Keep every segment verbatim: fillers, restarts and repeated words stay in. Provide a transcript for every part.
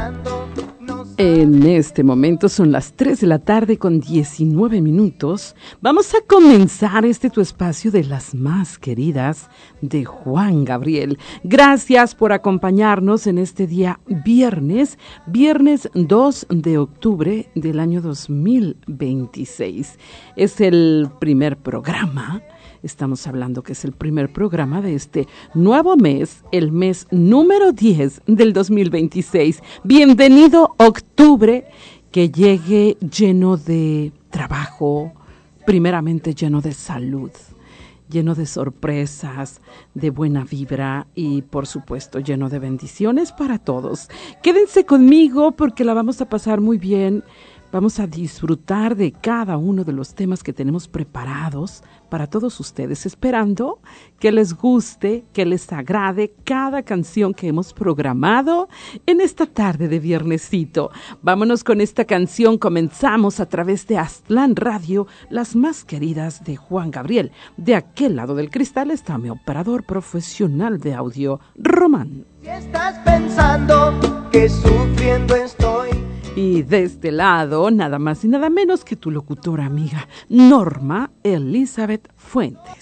En este momento son las tres de la tarde con diecinueve minutos. Vamos a comenzar este tu espacio de las más queridas de Juan Gabriel. Gracias por acompañarnos en este día viernes, viernes dos de octubre del año dos mil veintiséis. Es el primer programa. Estamos hablando que es el primer programa de este nuevo mes, el mes número diez del dos mil veintiséis. Bienvenido octubre, que llegue lleno de trabajo, primeramente lleno de salud, lleno de sorpresas, de buena vibra y, por supuesto, lleno de bendiciones para todos. Quédense conmigo porque la vamos a pasar muy bien. Vamos a disfrutar de cada uno de los temas que tenemos preparados para todos ustedes, esperando que les guste, que les agrade cada canción que hemos programado en esta tarde de viernesito. Vámonos con esta canción. Comenzamos a través de Aztlán Radio, las más queridas de Juan Gabriel. De aquel lado del cristal está mi operador profesional de audio, Román. Si estás pensando que sufriendo estoy. Y de este lado, nada más y nada menos que tu locutora amiga, Norma Elizabeth Fuentes.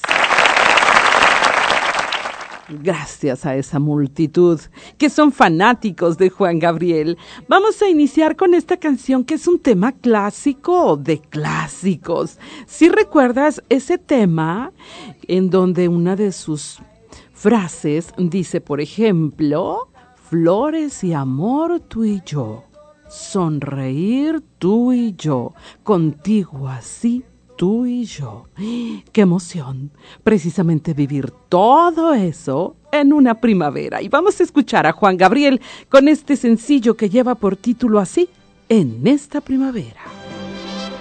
Gracias a esa multitud que son fanáticos de Juan Gabriel, vamos a iniciar con esta canción que es un tema clásico de clásicos. Si recuerdas ese tema en donde una de sus frases dice, por ejemplo, flores y amor tú y yo. Sonreír tú y yo, contigo así tú y yo. ¡Qué emoción! Precisamente vivir todo eso en una primavera. Y vamos a escuchar a Juan Gabriel con este sencillo que lleva por título así, En esta primavera.